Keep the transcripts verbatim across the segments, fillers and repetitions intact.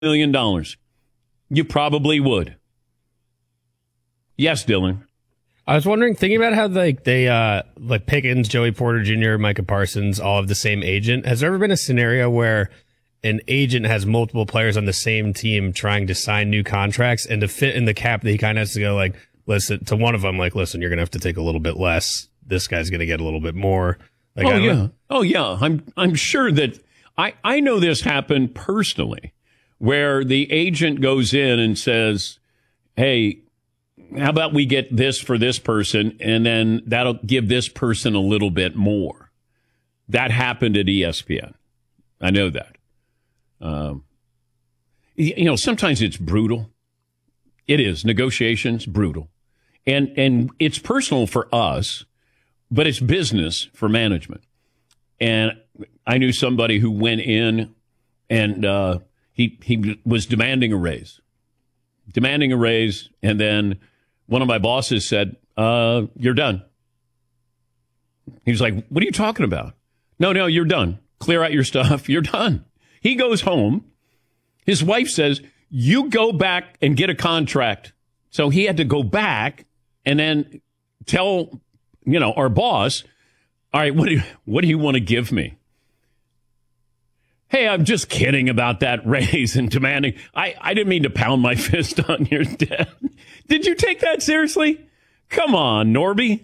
million dollars. You probably would. Yes, Dylan. I was wondering, thinking about how like they uh like Pickens, Joey Porter Junior, Micah Parsons all have the same agent. Has there ever been a scenario where an agent has multiple players on the same team trying to sign new contracts, and to fit in the cap that he kind of has to go like, listen to one of them, like, listen, you're gonna have to take a little bit less. This guy's gonna get a little bit more. Like, oh yeah, know. oh yeah. I'm I'm sure that I I know this happened personally, where the agent goes in and says, "Hey, how about we get this for this person, and then that'll give this person a little bit more." That happened at E S P N. I know that. Um, you know, sometimes it's brutal. It is. Negotiations, brutal. And and it's personal for us, but it's business for management. And I knew somebody who went in and uh, he he was demanding a raise. Demanding a raise, and then one of my bosses said, uh, you're done. He was like, what are you talking about? No, no, you're done. Clear out your stuff. You're done. He goes home. His wife says, you go back and get a contract. So he had to go back and then tell, you know, our boss, all right, what do you, what do you want to give me? Hey, I'm just kidding about that raise and demanding. I, I didn't mean to pound my fist on your desk. Did you take that seriously? Come on, Norby.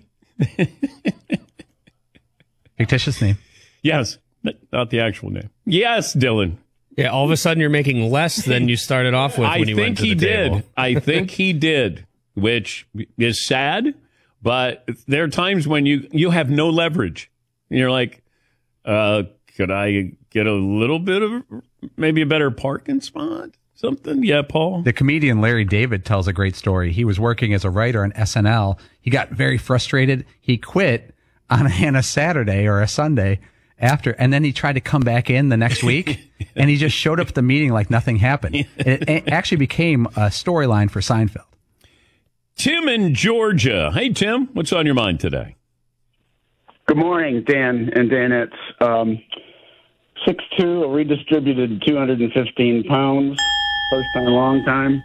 Fictitious name. Yes, not the actual name. Yes, Dylan. Yeah, all of a sudden you're making less than you started off with I when you went to the think he table. did. I think he did, which is sad. But there are times when you, you have no leverage. And you're like, uh, could I get a little bit of maybe a better parking spot? Something? Yeah, Paul? The comedian Larry David tells a great story. He was working as a writer on S N L. He got very frustrated. He quit on a, on a Saturday or a Sunday after, and then he tried to come back in the next week, and he just showed up at the meeting like nothing happened. It, it actually became a storyline for Seinfeld. Tim in Georgia. Hey, Tim, what's on your mind today? Good morning, Dan and Danettes. Um, six two, a redistributed two hundred fifteen pounds. First time, long time.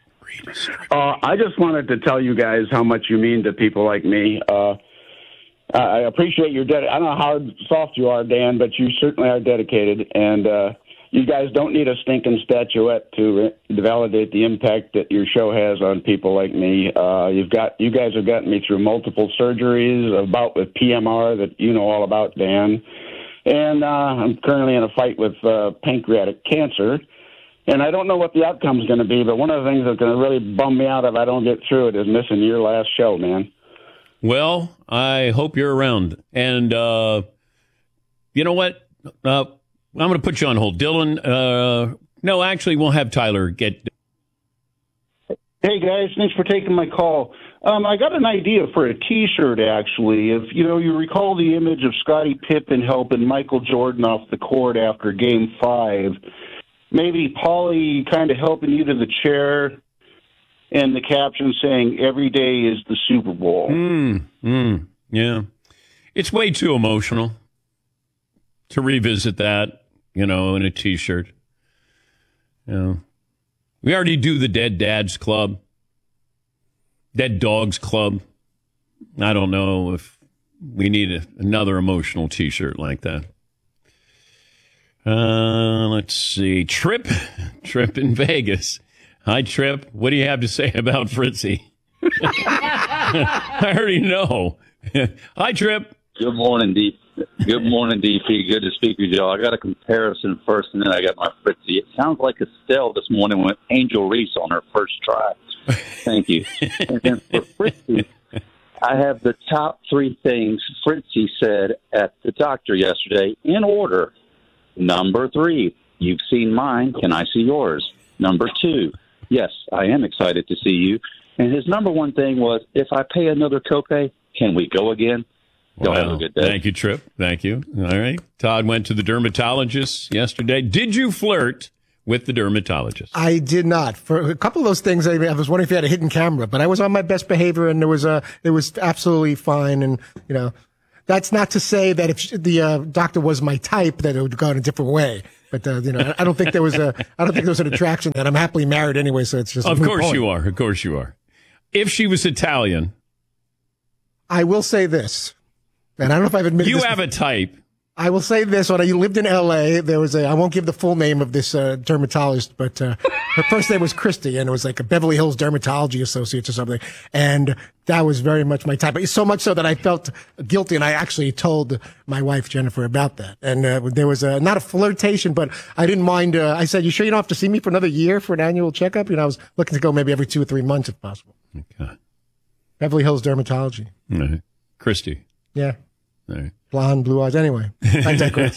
Uh, I just wanted to tell you guys how much you mean to people like me. Uh, I appreciate your dedication. I don't know how soft you are, Dan, but you certainly are dedicated. And uh, you guys don't need a stinking statuette to, re- to validate the impact that your show has on people like me. Uh, you've got you guys have gotten me through multiple surgeries, a bout with P M R that you know all about, Dan. And uh, I'm currently in a fight with uh, pancreatic cancer. And I don't know what the outcome is going to be, but one of the things that's going to really bum me out if I don't get through it is missing your last show, man. Well, I hope you're around. And uh, you know what? Uh, I'm going to put you on hold. Dylan, uh, no, actually, we'll have Tyler get. Hey, guys. Thanks for taking my call. Um, I got an idea for a T-shirt, actually. If, you know, you recall the image of Scottie Pippen helping Michael Jordan off the court after Game five, maybe Paulie kind of helping you to the chair, and the caption saying, every day is the Super Bowl. Mm, mm, yeah. It's way too emotional to revisit that, you know, in a T-shirt. You know, we already do the Dead Dads Club, Dead Dogs Club. I don't know if we need a, another emotional T-shirt like that. Uh, let's see. Trip, Trip in Vegas. Hi, Trip. What do you have to say about Fritzy? I already know. Hi, Trip. Good morning, D. Good morning, D P. Good to speak with y'all. I got a comparison first, and then I got my Fritzy. It sounds like Estelle this morning with Angel Reese on her first try. Thank you. And then for Fritzy, I have the top three things Fritzy said at the doctor yesterday in order. Number three, you've seen mine. Can I see yours? Number two, yes, I am excited to see you. And his number one thing was, if I pay another copay, can we go again? Y'all Well, have a good day. Thank you, Trip. Thank you. All right. Todd went to the dermatologist yesterday. Did you flirt with the dermatologist? I did not. For a couple of those things, I, I was wondering if you had a hidden camera, but I was on my best behavior, and there was a, it was absolutely fine. And, you know, that's not to say that if the uh, doctor was my type, that it would go in a different way. But uh, you know, I don't think there was a, I don't think there was an attraction. And I'm happily married anyway, so it's just. Of course you are. Of course you are. If she was Italian, I will say this, and I don't know if I've admitted you this have before. a type. I will say this: when I lived in L A, there was a, I won't give the full name of this uh, dermatologist, but uh, her first name was Christy, and it was like a Beverly Hills Dermatology Associates or something. And that was very much my type. But so much so that I felt guilty, and I actually told my wife, Jennifer, about that. And uh, there was a, not a flirtation, but I didn't mind. Uh, I said, you sure you don't have to see me for another year for an annual checkup? You know, I was looking to go maybe every two or three months if possible. Okay. Beverly Hills Dermatology. All right. Christy. Yeah. All right. Blonde, blue eyes. Anyway, I digress.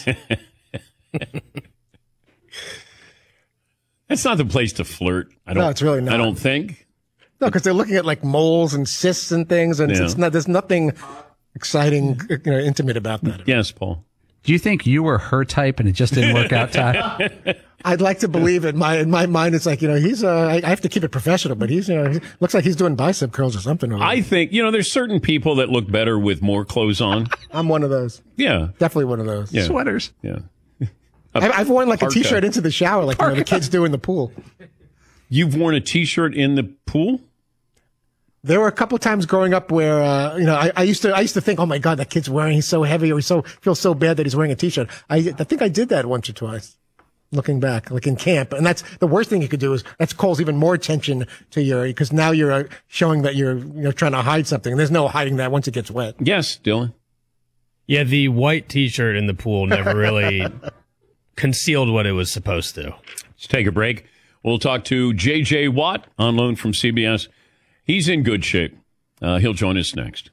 That's not the place to flirt. I don't, No, it's really not. I don't think. No, because they're looking at like moles and cysts and things, and Yeah. it's not. There's nothing exciting, you know, intimate about that. Yes, Paul. Do you think you were her type and it just didn't work out, Todd? I'd like to believe it. My in my mind, it's like, you know, he's. Uh, I, I have to keep it professional, but he's. You know, he looks like he's doing bicep curls or something. Over I there. think, you know, there's certain people that look better with more clothes on. I'm one of those. Yeah. Definitely one of those. Yeah. Sweaters. Yeah. I've, I've worn like Parka. a t-shirt into the shower, like you know, the kids do in the pool. You've worn a T-shirt in the pool? There were a couple times growing up where, uh, you know, I, I used to, I used to think, oh my God, that kid's wearing, he's so heavy, or he so feels so bad that he's wearing a t-shirt. I, I think I did that once or twice, looking back, like in camp. And that's the worst thing you could do is that calls even more attention to your, because now you're uh, showing that you're, you know, trying to hide something. There's no hiding that once it gets wet. Yes, Dylan. Yeah, the white T-shirt in the pool never really concealed what it was supposed to. Let's take a break. We'll talk to J J Watt on loan from C B S. He's in good shape. Uh, he'll join us next.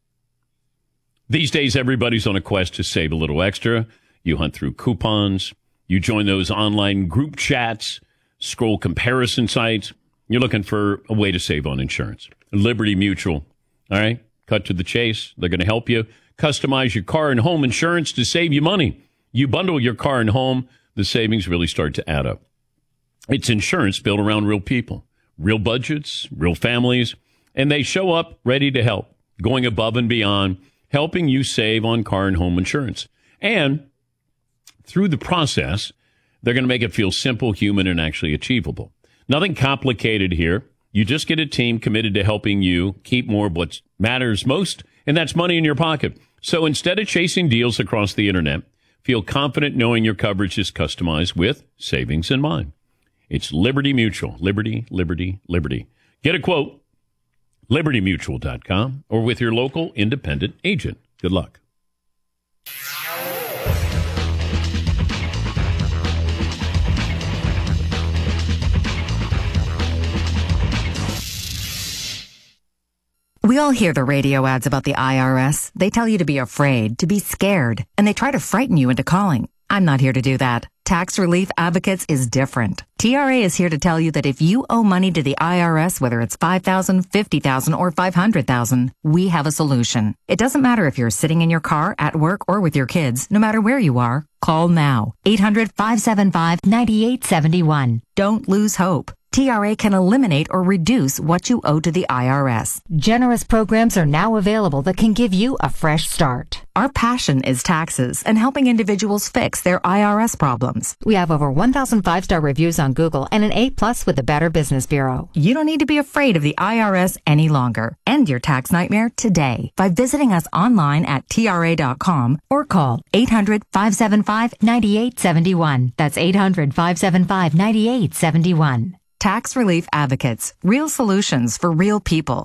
These days, everybody's on a quest to save a little extra. You hunt through coupons. You join those online group chats, scroll comparison sites. You're looking for a way to save on insurance. Liberty Mutual. All right? Cut to the chase. They're going to help you customize your car and home insurance to save you money. You bundle your car and home, the savings really start to add up. It's insurance built around real people, real budgets, real families, and they show up ready to help, going above and beyond, helping you save on car and home insurance. And through the process, they're going to make it feel simple, human, and actually achievable. Nothing complicated here. You just get a team committed to helping you keep more of what matters most, and that's money in your pocket. So instead of chasing deals across the internet, feel confident knowing your coverage is customized with savings in mind. It's Liberty Mutual. Liberty, Liberty, Liberty. Get a quote, liberty mutual dot com, or with your local independent agent. Good luck. We all hear the radio ads about the I R S. They tell you to be afraid, to be scared, and they try to frighten you into calling. I'm not here to do that. Tax Relief Advocates is different. T R A is here to tell you that if you owe money to the I R S, whether it's five thousand dollars, fifty thousand dollars, or five hundred thousand dollars, we have a solution. It doesn't matter if you're sitting in your car, at work, or with your kids. No matter where you are, call now. eight hundred, five seven five, nine eight seven one. Don't lose hope. T R A can eliminate or reduce what you owe to the I R S. Generous programs are now available that can give you a fresh start. Our passion is taxes and helping individuals fix their I R S problems. We have over one thousand five-star reviews on Google and an A plus with the Better Business Bureau. You don't need to be afraid of the I R S any longer. End your tax nightmare today by visiting us online at T R A dot com or call eight hundred, five seven five, nine eight seven one. That's eight hundred, five seven five, nine eight seven one. Tax Relief Advocates. Real solutions for real people.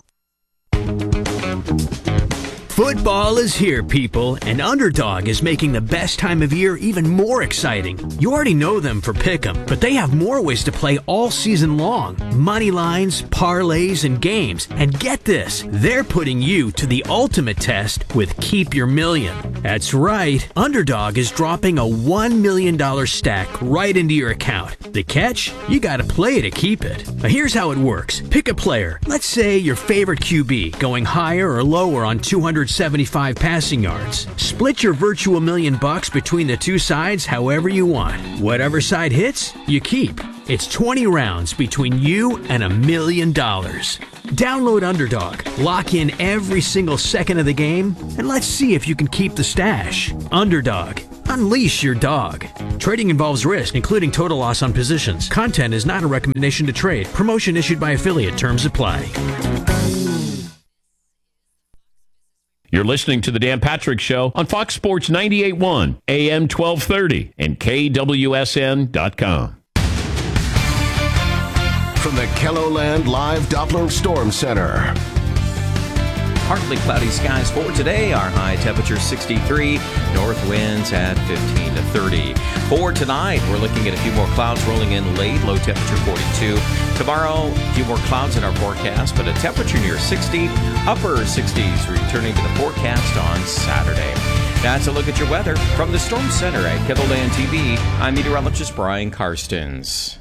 Football is here, people, and Underdog is making the best time of year even more exciting. You already know them for Pick'em, but they have more ways to play all season long. Money lines, parlays, and games. And get this, they're putting you to the ultimate test with Keep Your Million. That's right, Underdog is dropping a one million dollars stack right into your account. The catch? You gotta play to keep it. Now here's how it works. Pick a player. Let's say your favorite Q B, going higher or lower on two hundred seventy-five passing yards. Split your virtual million bucks between the two sides however you want. Whatever side hits, you keep. It's twenty rounds between you and a million dollars. Download Underdog, lock in every single second of the game, and let's see if you can keep the stash. Underdog. Unleash your dog. Trading involves risk, including total loss on positions. Content is not a recommendation to trade. Promotion issued by affiliate. Terms apply. You're listening to the Dan Patrick Show on Fox Sports ninety-eight point one, A M twelve thirty, and K W S N dot com. From the KELOLAND Live Doppler Storm Center. Partly cloudy skies for today. Our high temperature sixty-three. North winds at fifteen to thirty. For tonight, we're looking at a few more clouds rolling in late. Low temperature forty-two. Tomorrow, a few more clouds in our forecast, but a temperature near sixty. Upper sixties returning to the forecast on Saturday. That's a look at your weather from the Storm Center at KELOLAND T V. I'm meteorologist Brian Karstens.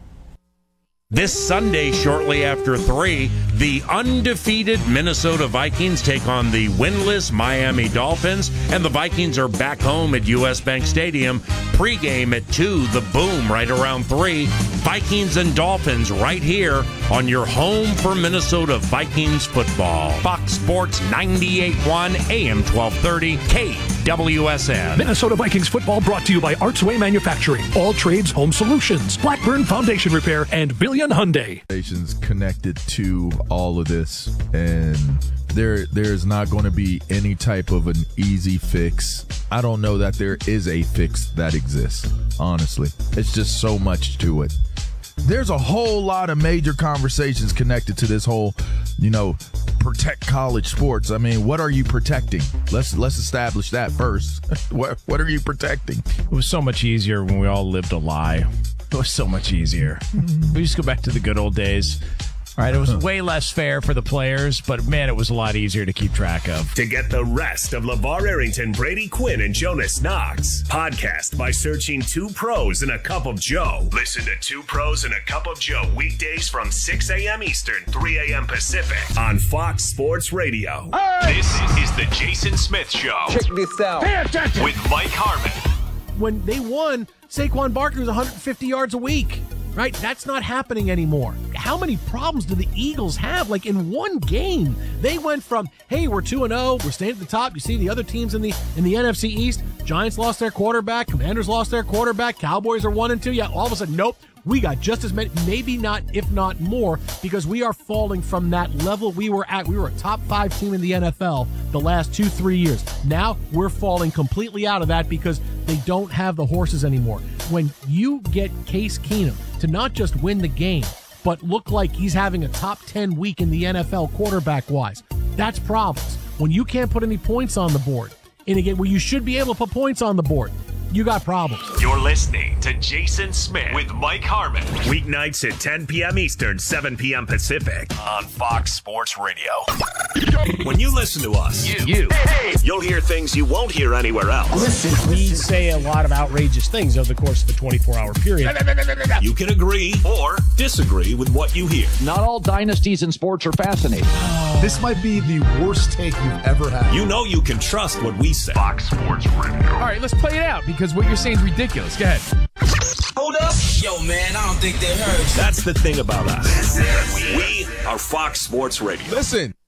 This Sunday, shortly after three, the undefeated Minnesota Vikings take on the winless Miami Dolphins, and the Vikings are back home at U S. Bank Stadium. Pre-game at two, the boom right around three. Vikings and Dolphins right here on your home for Minnesota Vikings football. Fox Sports ninety-eight point one, A M twelve thirty, K W S N. Minnesota Vikings football brought to you by Artsway Manufacturing, All Trades Home Solutions, Blackburn Foundation Repair, and Billion Hyundai. Connected to all of this, and there there's not going to be any type of an easy fix. I don't know that there is a fix that exists, honestly. It's just so much to it. There's a whole lot of major conversations connected to this whole, you know, protect college sports. I mean, what are you protecting? Let's let's establish that first. what what are you protecting? It was so much easier when we all lived a lie. It was so much easier. We just go back to the good old days. All right, it was way less fair for the players, but man, it was a lot easier to keep track of. To get the rest of LeVar Arrington, Brady Quinn, and Jonas Knox, podcast by searching Two Pros and a Cup of Joe. Listen to Two Pros and a Cup of Joe weekdays from six a.m. Eastern, three a.m. Pacific on Fox Sports Radio. Hey! This is the Jason Smith Show. Check this out. Pay attention. With Mike Harmon. When they won, Saquon Barkley was one hundred fifty yards a week. Right? That's not happening anymore. How many problems do the Eagles have? Like in one game, they went from, hey, we're two and oh, we're staying at the top. You see the other teams in the in the N F C East, Giants lost their quarterback, Commanders lost their quarterback, Cowboys are one and two. Yeah, all of a sudden, nope. We got just as many, maybe not, if not more, because we are falling from that level we were at. We were a top five team in the N F L the last two, three years. Now we're falling completely out of that because they don't have the horses anymore. When you get Case Keenum to not just win the game, but look like he's having a top ten week in the N F L quarterback-wise, that's problems. When you can't put any points on the board, in a game where you should be able to put points on the board, you got problems. You're listening to Jason Smith with Mike Harmon. Weeknights at ten p.m. Eastern, seven p.m. Pacific on Fox Sports Radio. When you listen to us, you, you hey, you'll hear things you won't hear anywhere else. Listen, we say a lot of outrageous things over the course of a twenty-four hour period. You can agree or disagree with what you hear. Not all dynasties in sports are fascinating. This might be the worst take you've ever had. You know you can trust what we say. Fox Sports Radio. All right, let's play it out because what you're saying is ridiculous. Go ahead. Hold up. Yo, man, I don't think they heard you. That's the thing about us. We are Fox Sports Radio. Listen.